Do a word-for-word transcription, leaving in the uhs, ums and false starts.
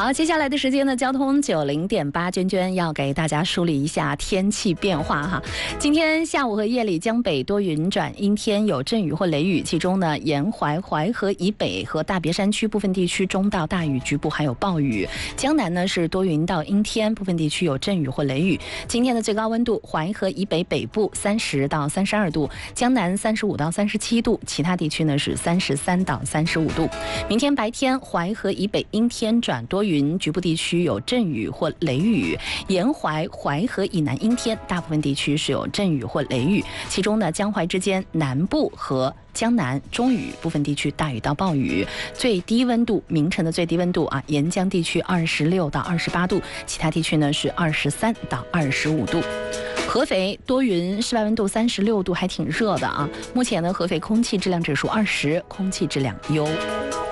好，接下来的时间呢，交通九零点八，娟娟要给大家梳理一下天气变化哈。今天下午和夜里，江北多云转阴天，有阵雨或雷雨，其中呢，沿淮淮河以北和大别山区部分地区中到大雨，局部还有暴雨。江南呢是多云到阴天，部分地区有阵雨或雷雨。今天的最高温度，淮河以北北部三十到三十二度，江南三十五到三十七度，其他地区呢是三十三到三十五度。明天白天，淮河以北阴天转多云，局部地区有阵雨或雷雨；沿淮淮河以南阴天，大部分地区是有阵雨或雷雨。其中呢，江淮之间南部和江南中雨，部分地区大雨到暴雨。最低温度，明晨的最低温度啊，沿江地区二十六到二十八度，其他地区呢是二十三到二十五度。合肥多云，室外温度三十六度，还挺热的啊。目前呢，合肥空气质量指数二十，空气质量优。